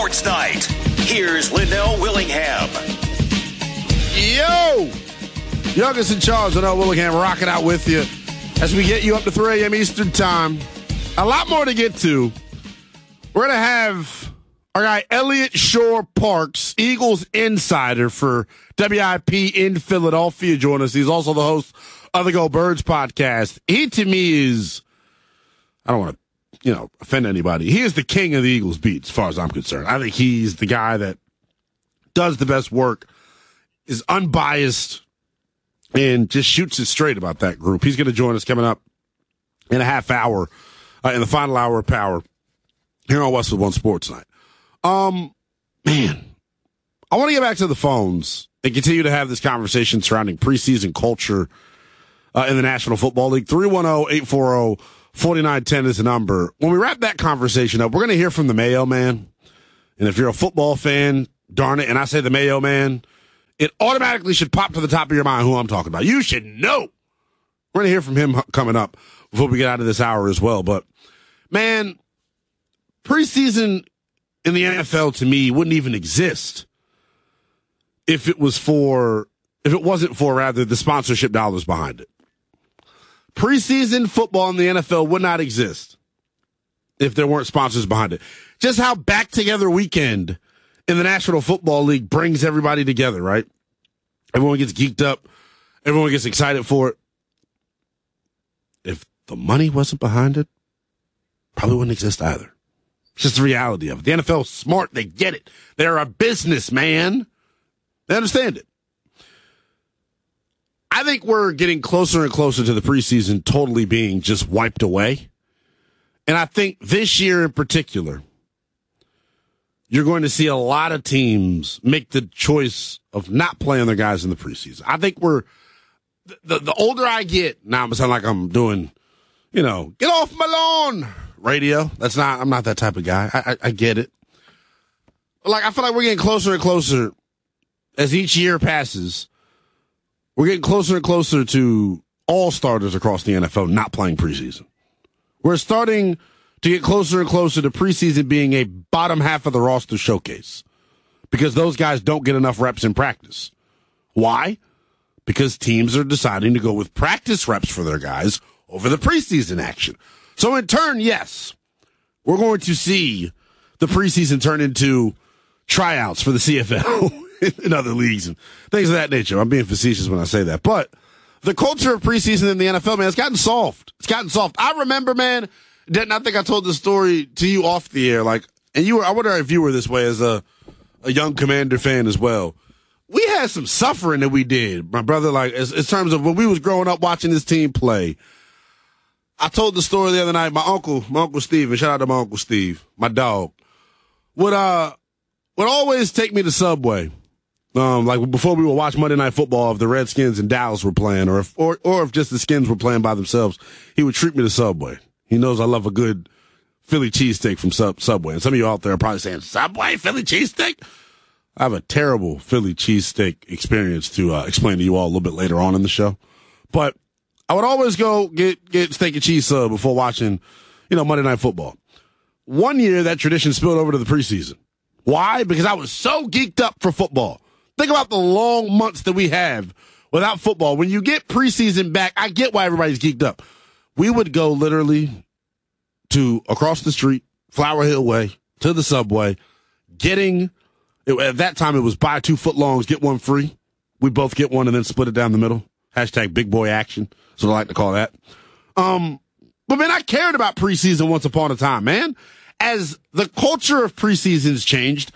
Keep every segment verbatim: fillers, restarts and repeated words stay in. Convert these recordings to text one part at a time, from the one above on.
Sports Night. Here's Linnell Willingham. Yo! Youngest in charge, Linnell Willingham, rocking out with you as we get you up to three a.m. Eastern Time. A lot more to get to. We're going to have our guy Elliot Shore-Parks, Eagles insider for W I P in Philadelphia, join us. He's also the host of the Go Birds podcast. He, to me, is, I don't want to, you know, offend anybody. He is the king of the Eagles beat, as far as I'm concerned. I think he's the guy that does the best work, is unbiased, and just shoots it straight about that group. He's going to join us coming up in a half hour, uh, in the final hour of Power, here on Westwood One Sports Night. Um, man, I want to get back to the phones and continue to have this conversation surrounding preseason culture uh, in the National Football League. three one zero, eight four zero, four nine one zero is the number. When we wrap that conversation up, we're going to hear from the Mayo Man. And if you're a football fan, darn it, and I say the Mayo Man, it automatically should pop to the top of your mind who I'm talking about. You should know. We're going to hear from him coming up before we get out of this hour as well. But, man, preseason in the N F L, to me, wouldn't even exist if it was for, if it wasn't for, rather, the sponsorship dollars behind it. Preseason football in the N F L would not exist if there weren't sponsors behind it. Just how back together weekend in the National Football League brings everybody together, right? Everyone gets geeked up. Everyone gets excited for it. If the money wasn't behind it, probably wouldn't exist either. It's just the reality of it. The N F L is smart. They get it. They're a business, man. They understand it. I think we're getting closer and closer to the preseason totally being just wiped away. And I think this year in particular, you're going to see a lot of teams make the choice of not playing their guys in the preseason. I think we're, the, the older I get, now I'm sound like I'm doing, you know, get off my lawn radio. That's not, I'm not that type of guy. I, I, I get it. Like, I feel like we're getting closer and closer as each year passes. We're getting closer and closer to all starters across the N F L not playing preseason. We're starting to get closer and closer to preseason being a bottom half of the roster showcase because those guys don't get enough reps in practice. Why? Because teams are deciding to go with practice reps for their guys over the preseason action. So in turn, yes, we're going to see the preseason turn into tryouts for the C F L in other leagues and things of that nature. I'm being facetious when I say that. But the culture of preseason in the N F L, man, it's gotten soft. It's gotten soft. I remember, man, Denton, I think I told this story to you off the air, like, and you were, I wonder if you were this way as a, a young Commander fan as well. We had some suffering that we did, my brother, like, as, in terms of when we was growing up watching this team play. I told the story the other night, my uncle, my Uncle Steve, and shout out to my Uncle Steve, my dog, would, uh, would always take me to Subway. Um, like before we would watch Monday Night Football, if the Redskins and Dallas were playing, or if, or, or if just the Skins were playing by themselves, he would treat me to Subway. He knows I love a good Philly cheesesteak from Sub- Subway. And some of you out there are probably saying, Subway, Philly cheesesteak? I have a terrible Philly cheesesteak experience to uh, explain to you all a little bit later on in the show. But I would always go get, get steak and cheese sub before watching, you know, Monday Night Football. One year, that tradition spilled over to the preseason. Why? Because I was so geeked up for football. Think about the long months that we have without football. When you get preseason back, I get why everybody's geeked up. We would go literally to across the street, Flower Hill Way, to the Subway, getting, it, at that time it was buy two foot longs, get one free. We both get one and then split it down the middle. Hashtag big boy action. That's what I like to call that. Um, but man, I cared about preseason once upon a time, man. As the culture of preseason's changed,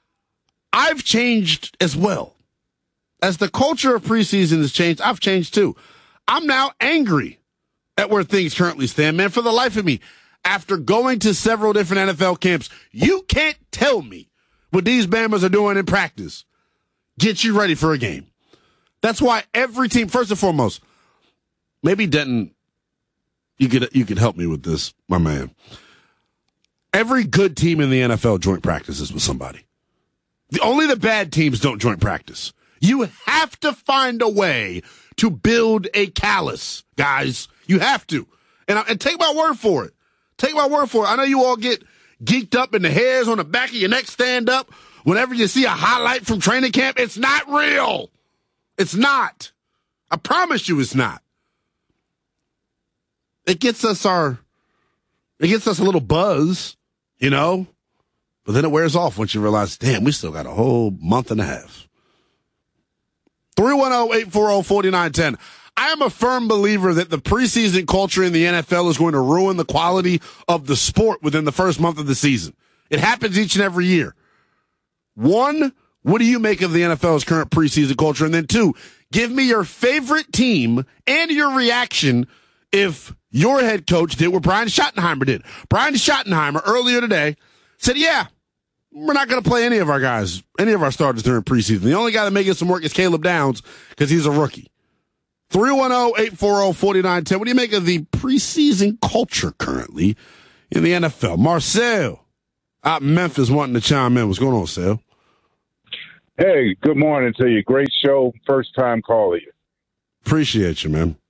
I've changed as well. As the culture of preseason has changed, I've changed too. I'm now angry at where things currently stand, man. For the life of me, after going to several different N F L camps, you can't tell me what these Bammers are doing in practice get you ready for a game. That's why every team, first and foremost, maybe Denton, you could you could help me with this, my man. Every good team in the N F L joint practices with somebody. The, only the bad teams don't joint practice. You have to find a way to build a callus, guys. You have to. And, and take my word for it. Take my word for it. I know you all get geeked up and the hairs on the back of your neck stand up whenever you see a highlight from training camp. It's not real. It's not. I promise you it's not. It gets us our, it gets us a little buzz, you know, but then it wears off once you realize, damn, we still got a whole month and a half. three one zero, eight four zero, four nine one zero. I am a firm believer that the preseason culture in the N F L is going to ruin the quality of the sport within the first month of the season. It happens each and every year. One, what do you make of the N F L's current preseason culture? And then two, give me your favorite team and your reaction if your head coach did what Brian Schottenheimer did. Brian Schottenheimer earlier today said, yeah, we're not going to play any of our guys, any of our starters during preseason. The only guy that may get some work is Caleb Downs because he's a rookie. three one zero, eight four zero, four nine one zero. What do you make of the preseason culture currently in the N F L? Marcel out in Memphis wanting to chime in. What's going on, Sal? Hey, good morning to you. Great show. First time calling you. Appreciate you, man.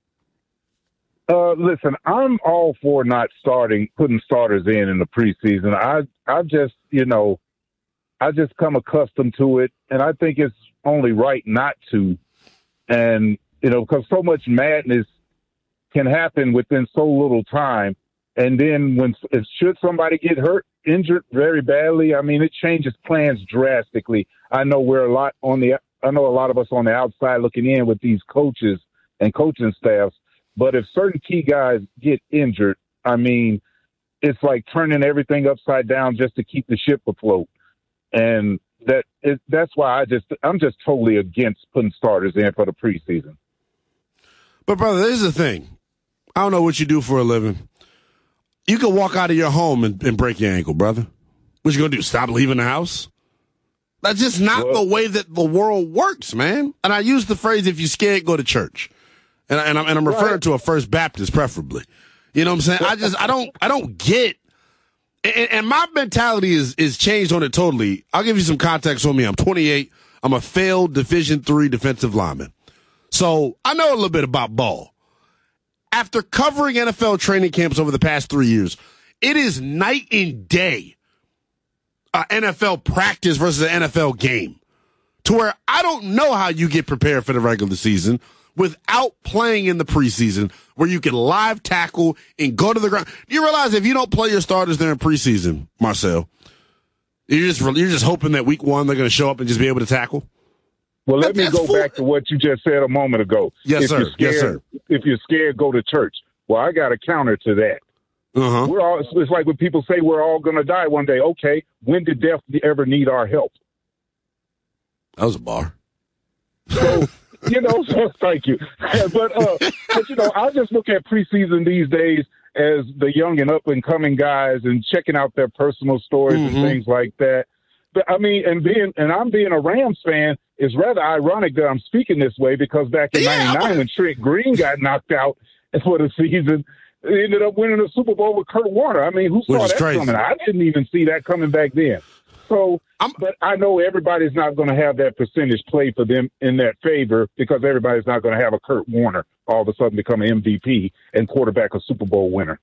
Uh, listen, I'm all for not starting, putting starters in in the preseason. I, I just, you know, I just come accustomed to it, and I think it's only right not to. And, you know, because so much madness can happen within so little time. And then when, if should somebody get hurt, injured very badly, I mean, it changes plans drastically. I know we're a lot on the, I know a lot of us on the outside looking in with these coaches and coaching staffs. But if certain key guys get injured, I mean, it's like turning everything upside down just to keep the ship afloat. And that is, that's why I just, I'm just totally against putting starters in for the preseason. But, brother, this is the thing. I don't know what you do for a living. You can walk out of your home and, and break your ankle, brother. What you going to do, stop leaving the house? That's just not well, the way that the world works, man. And I use the phrase, if you're scared, go to church. And, and, I'm, and I'm referring right. to a First Baptist, preferably. You know what I'm saying? I just, I don't, I don't get. And, and my mentality is is changed on it totally. I'll give you some context on me. I'm twenty-eight. I'm a failed Division three defensive lineman. So I know a little bit about ball. After covering N F L training camps over the past three years, it is night and day. Uh, N F L practice versus an N F L game. To where I don't know how you get prepared for the regular season without playing in the preseason, where you can live tackle and go to the ground. Do you realize if you don't play your starters during preseason, Marcel, you're just you're just hoping that week one they're going to show up and just be able to tackle? Well, let that, me go full. back to what you just said a moment ago. Yes, if sir. You're scared, yes, sir. If you're scared, go to church. Well, I got a counter to that. Uh-huh. We're all. It's like when people say we're all going to die one day. Okay, when did death ever need our help? That was a bar. So. You know, so thank you. But, uh, but, you know, I just look at preseason these days as the young and up-and-coming guys and checking out their personal stories mm-hmm. and things like that. But, I mean, and being and I'm being a Rams fan is rather ironic that I'm speaking this way because back in yeah, ninety-nine when Trent Green got knocked out for the season, they ended up winning the Super Bowl with Kurt Warner. I mean, who saw that crazy. coming? I didn't even see that coming back then. So, I'm, but I know everybody's not going to have that percentage play for them in their favor because everybody's not going to have a Kurt Warner all of a sudden become an M V P and quarterback a Super Bowl winner.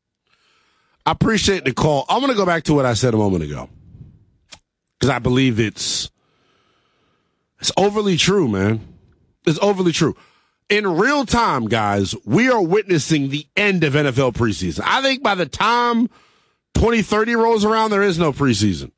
I appreciate the call. I'm going to go back to what I said a moment ago because I believe it's it's overly true, man. It's overly true. In real time, guys, we are witnessing the end of N F L preseason. I think by the time twenty thirty rolls around, there is no preseason.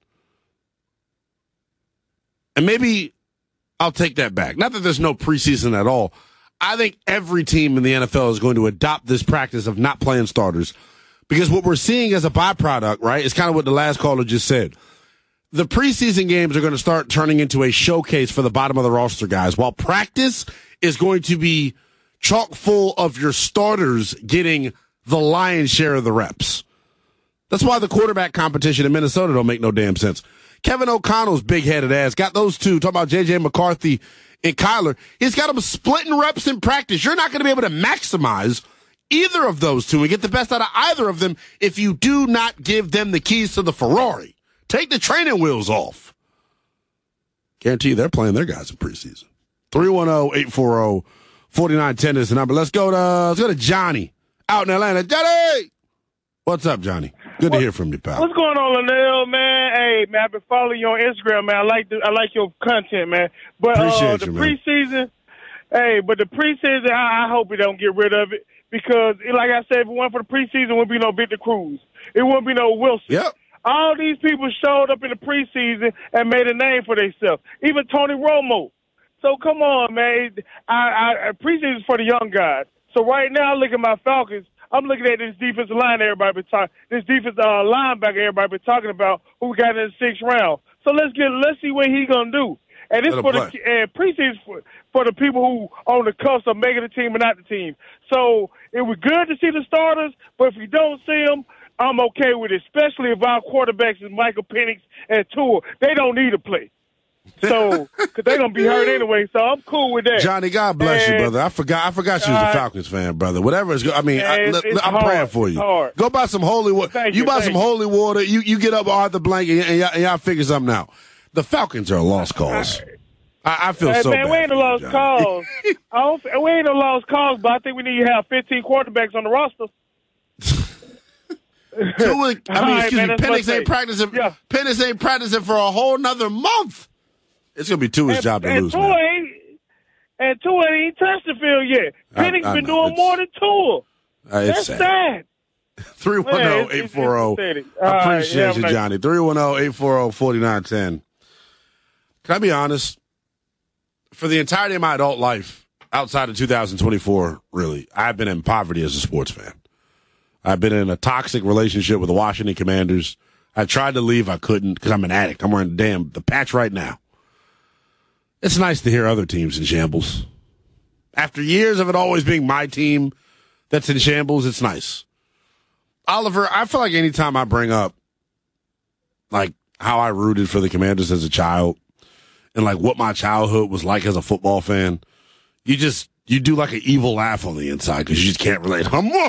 And maybe I'll take that back. Not that there's no preseason at all. I think every team in the N F L is going to adopt this practice of not playing starters because what we're seeing as a byproduct, right, is kind of what the last caller just said. The preseason games are going to start turning into a showcase for the bottom of the roster guys, while practice is going to be chock full of your starters getting the lion's share of the reps. That's why the quarterback competition in Minnesota don't make no damn sense. Kevin O'Connell's big-headed ass got those two, talking about J J McCarthy and Kyler. He's got them splitting reps in practice. You're not going to be able to maximize either of those two and get the best out of either of them if you do not give them the keys to the Ferrari. Take the training wheels off. Guarantee you they're playing their guys in preseason. three one zero, eight four zero, four nine one zero is the number. Let's go to, let's go to Johnny out in Atlanta. Johnny! What's up, Johnny? Good what, to hear from you, pal. What's going on, Linnell, man? Hey, man, I've been following you on Instagram, man. I like the, I like your content, man. But Appreciate uh, the you, man. preseason, hey, but the preseason, I, I hope we don't get rid of it because, like I said, if it weren't for the preseason, it wouldn't be no Victor Cruz. It wouldn't be no Wilson. Yep. All these people showed up in the preseason and made a name for themselves. Even Tony Romo. So come on, man. I, I, I preseason is for the young guys. So right now, I look at my Falcons. I'm looking at this defensive line everybody been talking. This defensive uh, linebacker everybody been talking about who we got in the sixth round. So let's get let's see what he's gonna do. And this for the and preseason for, for the people who on the cusp of making the team or not the team. So it was good to see the starters, but if you don't see them, I'm okay with it. Especially if our quarterbacks is Michael Penix and Tua. They don't need to play. So, because they're going to be hurt anyway, so I'm cool with that. Johnny, God bless and, you, brother. I forgot I forgot you was a uh, Falcons fan, brother. Whatever is good. I mean, I, it's, it's I'm hard. praying for you. Hard. Go buy some holy water. You, you buy some you. holy water. You you get up Arthur Blank and, and, y'all, and y'all figure something out. The Falcons are a lost cause. I, I feel hey, so man, bad. We ain't a lost cause. I don't, we ain't a lost cause, but I think we need to have fifteen quarterbacks on the roster. Two, I mean, right, excuse man, me, Penix ain't practicing. Yeah. Penix ain't practicing for a whole nother month. It's gonna be Tua's and, job to and lose, Tua man. Ain't, and Tua ain't touched the field yet. Penix been know, doing more than Tua. Uh, it's That's sad. sad. three one zero, eight four zero. I appreciate right, you, Johnny. three one zero, eight four zero, four nine one zero. Can I be honest? For the entirety of my adult life, outside of two thousand twenty-four, really, I've been in poverty as a sports fan. I've been in a toxic relationship with the Washington Commanders. I tried to leave. I couldn't because I'm an addict. I'm wearing the damn the patch right now. It's nice to hear other teams in shambles. After years of it always being my team that's in shambles, it's nice. Oliver, I feel like anytime I bring up like how I rooted for the Commanders as a child and like what my childhood was like as a football fan, you just you do like an evil laugh on the inside because you just can't relate.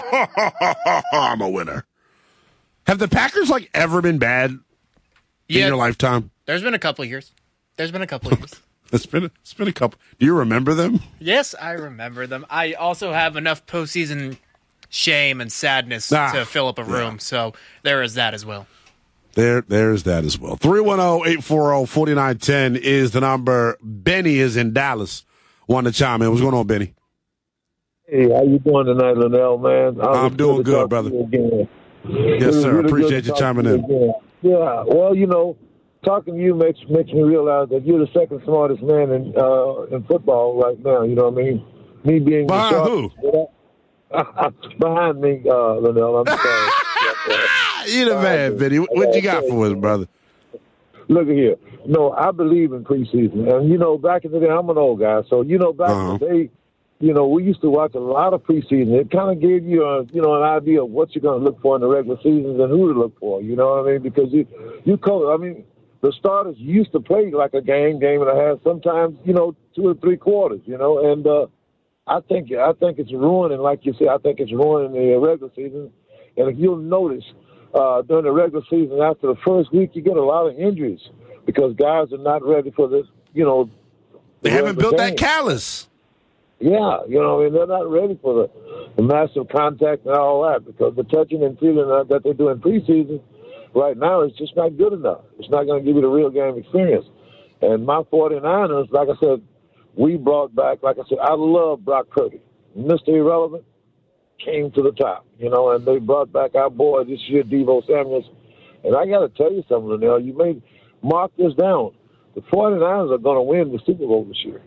I'm a winner. Have the Packers like ever been bad yeah, in your lifetime? There's been a couple of years. There's been a couple of years. It's been it's been a couple. Do you remember them? Yes, I remember them. I also have enough postseason shame and sadness ah, to fill up a room, yeah. So there is that as well. There, there's that as well. three one zero, eight four zero, four nine one zero is the number. Benny is in Dallas. Want to chime in? What's going on, Benny? Hey, how you doing tonight, Linnell, man? I'm doing good, good brother. Yes, sir. Really Appreciate you chiming in. You yeah, well, you know, talking to you makes makes me realize that you're the second smartest man in uh, in football right now. You know what I mean? Me being behind who? Behind me, uh, Linnell. I'm sorry. You the man, Benny. What you got for us, brother? Look at here. No, I believe in preseason, and you know, back in the day, I'm an old guy, so you know, back uh-huh. in the day. You know, we used to watch a lot of preseason. It kind of gave you, a, you know, an idea of what you're going to look for in the regular seasons and who to look for. You know what I mean? Because you, you cover. I mean, the starters used to play like a game, game and a half. Sometimes, you know, two or three quarters. You know, and uh, I think, I think it's ruining. Like you said, I think it's ruining the regular season. And if you'll notice, uh, during the regular season, after the first week, you get a lot of injuries because guys are not ready for this. You know, they haven't built game. that callus. Yeah, you know, I mean, they're not ready for the, the massive contact and all that because the touching and feeling that they do in preseason right now is just not good enough. It's not going to give you the real game experience. And my 49ers, like I said, we brought back, like I said, I love Brock Purdy. Mister Irrelevant came to the top, you know, and they brought back our boy this year, Deebo Samuels. And I got to tell you something, now. You may mark this down. The 49ers are going to win the Super Bowl this year.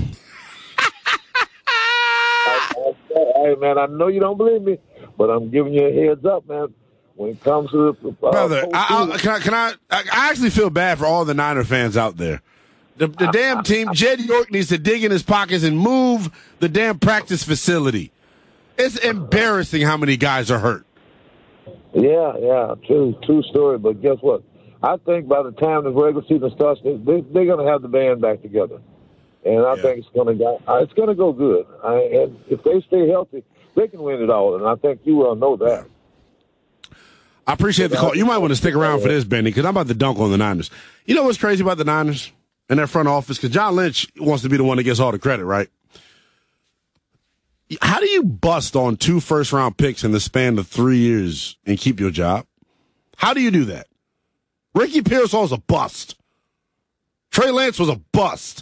Hey, man, I know you don't believe me, but I'm giving you a heads up, man. When it comes to the uh, brother, I, I, can I? Can I? I actually feel bad for all the Niner fans out there. The, the damn team, Jed York needs to dig in his pockets and move the damn practice facility. It's embarrassing how many guys are hurt. Yeah, yeah, true, true story. But guess what? I think by the time the regular season starts, they, they, they're going to have the band back together. And I yeah. think it's going to go. It's going to go good. I, and if they stay healthy, they can win it all. And I think you will know that. I appreciate the call. You might want to stick around for this, Benny, because I'm about to dunk on the Niners. You know what's crazy about the Niners and their front office? Because John Lynch wants to be the one that gets all the credit, right? How do you bust on two first-round picks in the span of three years and keep your job? How do you do that? Ricky Pearsall was a bust. Trey Lance was a bust.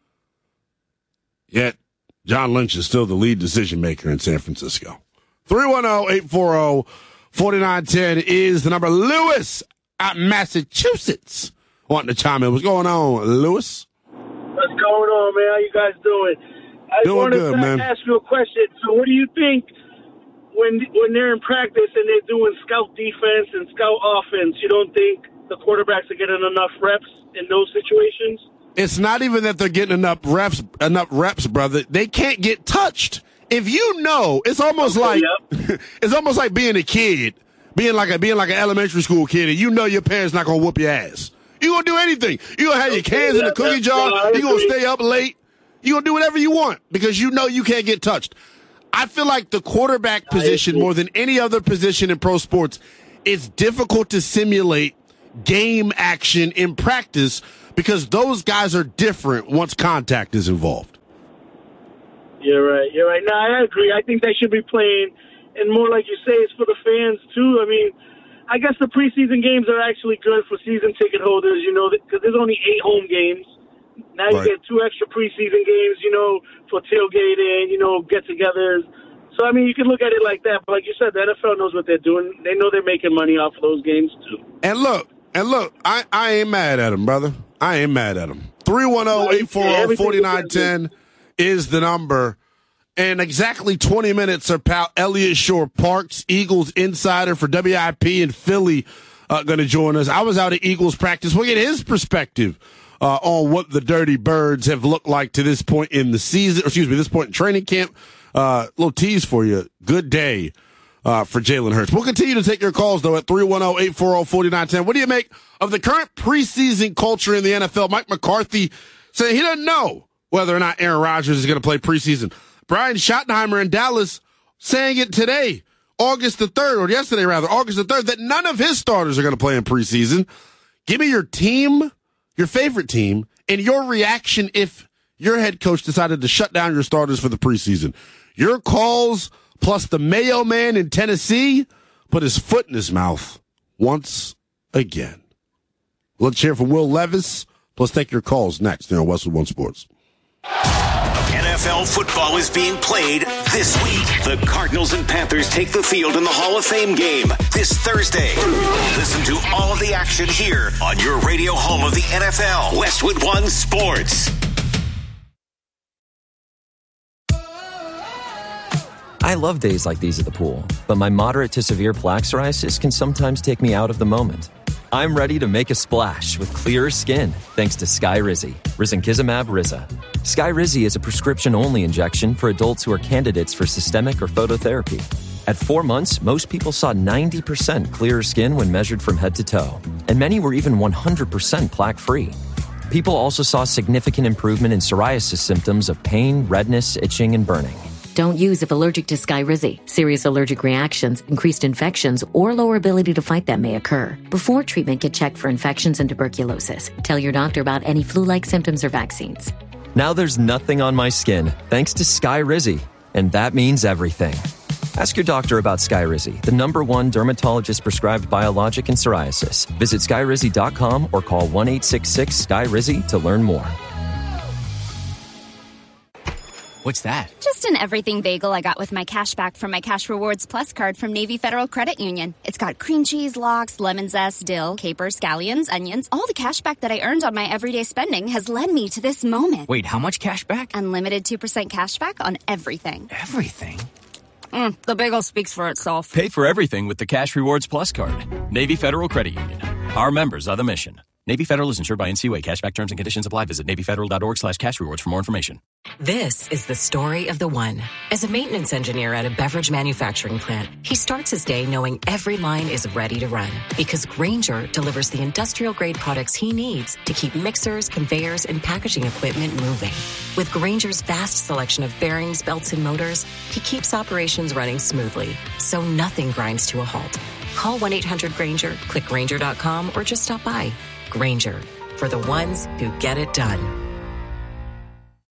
Yet, John Lynch is still the lead decision maker in San Francisco. three one zero, eight four zero, four nine one zero is the number. Lewis out in Massachusetts wanting to chime in. What's going on, Lewis? What's going on, man? How you guys doing? I doing wanted good, to man. ask you a question. So what do you think when when they're in practice and they're doing scout defense and scout offense, you don't think the quarterbacks are getting enough reps in those situations? It's not even that they're getting enough reps, enough reps, brother. They can't get touched. If you know, it's almost Okay, like yep. it's almost like being a kid, being like a being like an elementary school kid, and you know your parents not gonna whoop your ass. You gonna do anything. You gonna have your Okay, cans in the yeah, cookie that's jar. fine. You gonna stay up late. You gonna do whatever you want because you know you can't get touched. I feel like the quarterback position, more than any other position in pro sports, it's difficult to simulate game action in practice because those guys are different once contact is involved. You're right. You're right. No, I agree. I think they should be playing, and more like you say, it's for the fans too. I mean, I guess the preseason games are actually good for season ticket holders, you know, because there's only eight home games. Now you Right. get two extra preseason games, you know, for tailgating, you know, get-togethers. So, I mean, you can look at it like that. But like you said, the N F L knows what they're doing. They know they're making money off of those games, too. And look, and look, I, I ain't mad at him, brother. I ain't mad at him. three one zero, eight four zero, four nine one zero is the number. And exactly twenty minutes are pal Elliot Shore Parks, Eagles insider for W I P in Philly, uh, going to join us. I was out at Eagles practice. We'll get his perspective uh, on what the Dirty Birds have looked like to this point in the season, or excuse me, this point in training camp. Uh, little tease for you. Good day uh, for Jalen Hurts. We'll continue to take your calls, though, at three one zero, eight four zero, four nine one zero. What do you make of the current preseason culture in the N F L? Mike McCarthy saying he doesn't know whether or not Aaron Rodgers is going to play preseason. Brian Schottenheimer in Dallas saying it today, August the third, or yesterday rather, August the third, that none of his starters are going to play in preseason. Give me your team, your favorite team, and your reaction if your head coach decided to shut down your starters for the preseason. Your calls plus the Mayo Man in Tennessee put his foot in his mouth once again. Let's hear from Will Levis. Plus take your calls next here on Westwood One Sports. N F L football is being played this week. The Cardinals and Panthers take the field in the Hall of Fame game this Thursday. Listen to all of the action here on your radio home of the N F L, Westwood One Sports. I love days like these at the pool, but my moderate to severe plaque psoriasis can sometimes take me out of the moment. I'm ready to make a splash with clearer skin thanks to Skyrizi, Risankizumab Riza. Skyrizi is a prescription-only injection for adults who are candidates for systemic or phototherapy. At four months, most people saw ninety percent clearer skin when measured from head to toe, and many were even one hundred percent plaque-free. People also saw significant improvement in psoriasis symptoms of pain, redness, itching, and burning. Don't use if allergic to Skyrizi. Serious allergic reactions, increased infections, or lower ability to fight them may occur. Before treatment, get checked for infections and tuberculosis. Tell your doctor about any flu-like symptoms or vaccines. Now there's nothing on my skin thanks to Skyrizi, and that means everything. Ask your doctor about Skyrizi, the number one dermatologist-prescribed biologic in psoriasis. Visit skyrizi dot com or call one eight six six, S K Y R I Z I to learn more. What's that? Just an everything bagel I got with my cash back from my Cash Rewards Plus card from Navy Federal Credit Union. It's got cream cheese, lox, lemon zest, dill, capers, scallions, onions. All the cash back that I earned on my everyday spending has led me to this moment. Wait, how much cash back? Unlimited two percent cash back on everything. Everything? Mm, the bagel speaks for itself. Pay for everything with the Cash Rewards Plus card. Navy Federal Credit Union. Our members are the mission. Navy Federal is insured by N C U A. Cashback terms and conditions apply. Visit navy federal dot org slash cash rewards for more information. This is the story of the one. As a maintenance engineer at a beverage manufacturing plant, he starts his day knowing every line is ready to run because Grainger delivers the industrial-grade products he needs to keep mixers, conveyors, and packaging equipment moving. With Grainger's vast selection of bearings, belts, and motors, he keeps operations running smoothly, so nothing grinds to a halt. Call one eight hundred Grainger, click Grainger dot com, or just stop by. Grainger, for the ones who get it done.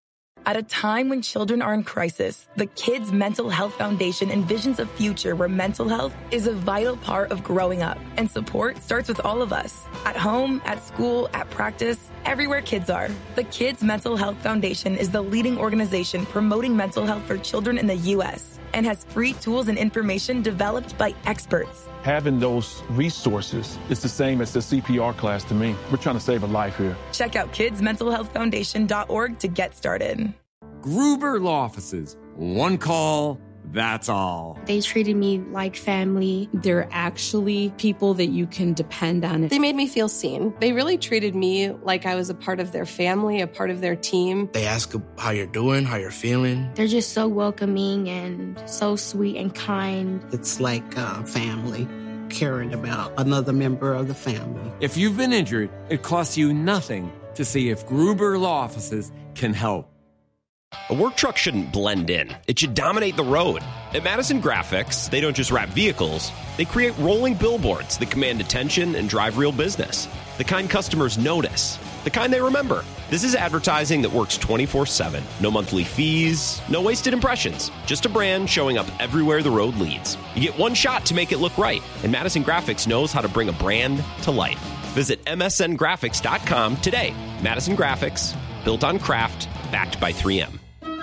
At a time when children are in crisis, the Kids Mental Health Foundation envisions a future where mental health is a vital part of growing up, and support starts with all of us. At home, at school, at practice, everywhere kids are. The Kids Mental Health Foundation is the leading organization promoting mental health for children in the U S and has free tools and information developed by experts. Having those resources is the same as the C P R class to me. We're trying to save a life here. Check out kids mental health foundation dot org to get started. Gruber Law Offices. One call, that's all. They treated me like family. They're actually people that you can depend on. They made me feel seen. They really treated me like I was a part of their family, a part of their team. They ask how you're doing, how you're feeling. They're just so welcoming and so sweet and kind. It's like uh, family, caring about another member of the family. If you've been injured, it costs you nothing to see if Gruber Law Offices can help. A work truck shouldn't blend in. It should dominate the road. At Madison Graphics, they don't just wrap vehicles. They create rolling billboards that command attention and drive real business. The kind customers notice. The kind they remember. This is advertising that works twenty-four seven. No monthly fees, no wasted impressions. Just a brand showing up everywhere the road leads. You get one shot to make it look right, and Madison Graphics knows how to bring a brand to life. Visit M S N graphics dot com today. Madison Graphics, built on craft, backed by three M.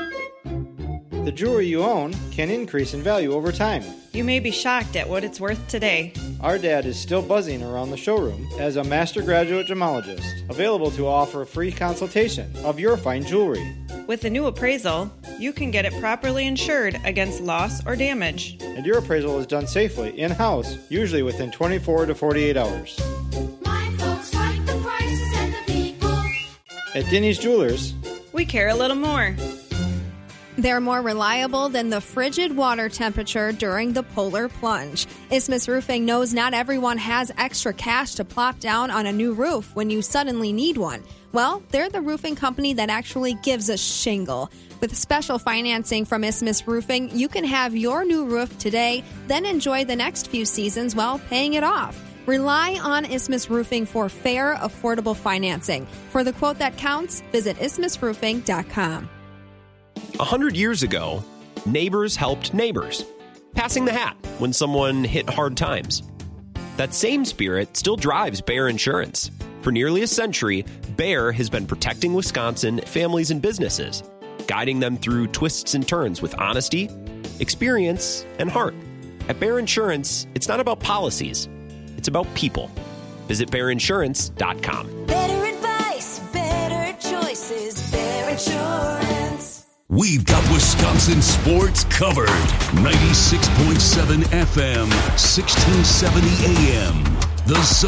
The jewelry you own can increase in value over time. You may be shocked at what it's worth today. Our dad is still buzzing around the showroom as a master graduate gemologist, available to offer a free consultation of your fine jewelry. With the new appraisal, you can get it properly insured against loss or damage. And your appraisal is done safely, in-house, usually within twenty-four to forty-eight hours. My folks like the prices and the people. At Denny's Jewelers, we care a little more. They're more reliable than the frigid water temperature during the polar plunge. Isthmus Roofing knows not everyone has extra cash to plop down on a new roof when you suddenly need one. Well, they're the roofing company that actually gives a shingle. With special financing from Isthmus Roofing, you can have your new roof today, then enjoy the next few seasons while paying it off. Rely on Isthmus Roofing for fair, affordable financing. For the quote that counts, visit isthmus roofing dot com. A hundred years ago, neighbors helped neighbors, passing the hat when someone hit hard times. That same spirit still drives Bayer Insurance. For nearly a century, Bayer has been protecting Wisconsin families and businesses, guiding them through twists and turns with honesty, experience, and heart. At Bayer Insurance, it's not about policies, it's about people. Visit bayer insurance dot com. Better advice, better choices, Bayer Insurance. We've got Wisconsin sports covered. ninety-six point seven F M, sixteen seventy A M. The